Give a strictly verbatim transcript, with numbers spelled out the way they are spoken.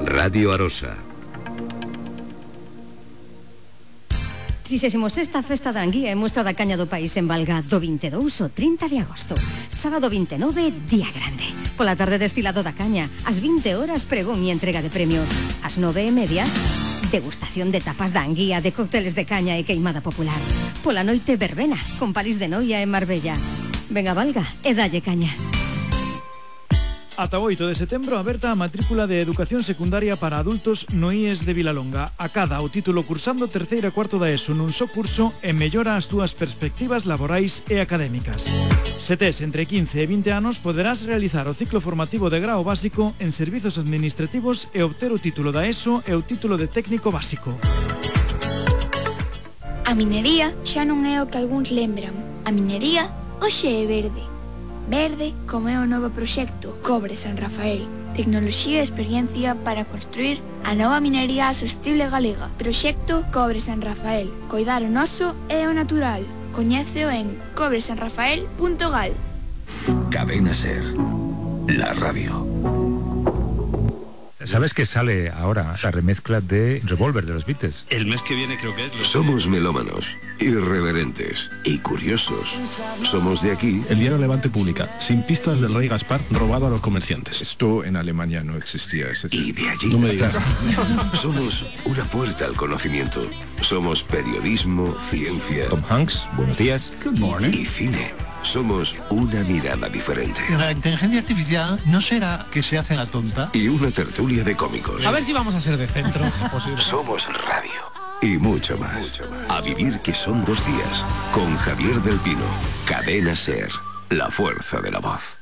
Radio Arosa. trigésima sexta Festa da Anguía e Mostra da Caña do País en Valga do vinte e dous ao trinta de agosto. Sábado vinte e nove, día grande. Pola tarde destilado da caña, ás vinte horas pregón e entrega de premios. Ás nove e media, degustación de tapas da Anguía, de cócteles de caña e queimada popular. Pola noite verbena, con París de Noia e Marbella. Venga Valga e dalle caña. Ata o oito de setembro aberta a matrícula de Educación Secundaria para adultos no I E S de Vilalonga. Acada o título cursando terceira e cuarto da ESO nun só curso e mellora as túas perspectivas laborais e académicas. Se tes entre quince e vinte anos, poderás realizar o ciclo formativo de grao básico en servizos administrativos e obter o título da ESO e o título de técnico básico. A minería xa non é o que algúns lembran. A minería hoxe é verde. Verde como é o novo proxecto Cobre San Rafael. Tecnoloxía e experiencia para construir a nova minería sostible galega. Proxecto Cobre San Rafael. Coidar o noso e o natural. Coñéceo en cobre san rafael punto gal. Cadena Ser, la radio. ¿Sabes que sale ahora la remezcla de Revolver de los Beatles? El mes que viene creo que es. Lo Somos melómanos, irreverentes y curiosos. Somos de aquí. El diario Levante publica: sin pistas del rey Gaspar robado a los comerciantes. Esto en Alemania no existía. Ese... Y de allí. No me digas. Somos una puerta al conocimiento. Somos periodismo, ciencia. Tom Hanks, buenos días. Good morning. Y cine. Somos una mirada diferente. La inteligencia artificial no será que se hace la tonta. Y una tertulia de cómicos. A ver si vamos a ser de centro. Somos radio. Y mucho más. mucho más. A vivir que son dos días. Con Javier del Pino. Cadena Ser. La fuerza de la voz.